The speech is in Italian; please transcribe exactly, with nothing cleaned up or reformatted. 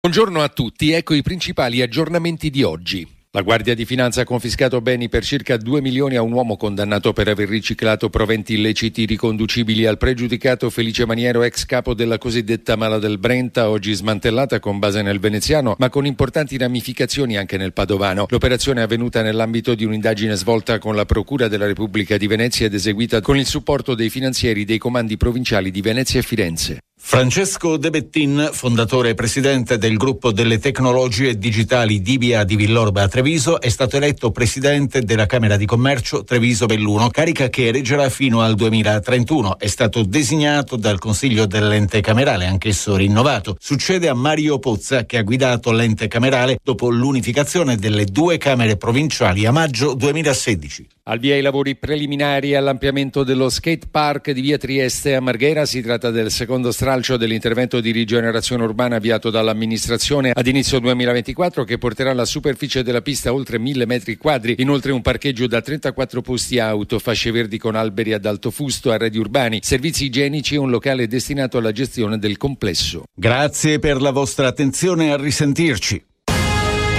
Buongiorno a tutti, ecco i principali aggiornamenti di oggi. La Guardia di Finanza ha confiscato beni per circa due milioni a un uomo condannato per aver riciclato proventi illeciti riconducibili al pregiudicato Felice Maniero, ex capo della cosiddetta Mala del Brenta, oggi smantellata con base nel veneziano, ma con importanti ramificazioni anche nel padovano. L'operazione è avvenuta nell'ambito di un'indagine svolta con la Procura della Repubblica di Venezia ed eseguita con il supporto dei finanzieri dei comandi provinciali di Venezia e Firenze. Francesco De Bettin, fondatore e presidente del gruppo delle tecnologie digitali D B A di Villorba a Treviso, è stato eletto presidente della Camera di Commercio Treviso-Belluno, carica che reggerà fino al duemilatrentuno. È stato designato dal Consiglio dell'ente camerale, anch'esso rinnovato. Succede a Mario Pozza, che ha guidato l'ente camerale dopo l'unificazione delle due Camere provinciali a maggio duemilasedici. Al via i lavori preliminari all'ampliamento dello skate park di via Trieste a Marghera. Si tratta del secondo stralcio dell'intervento di rigenerazione urbana avviato dall'amministrazione ad inizio duemilaventiquattro, che porterà la superficie della pista a oltre mille metri quadri. Inoltre un parcheggio da trentaquattro posti auto, fasce verdi con alberi ad alto fusto, arredi urbani, servizi igienici e un locale destinato alla gestione del complesso. Grazie per la vostra attenzione, a risentirci.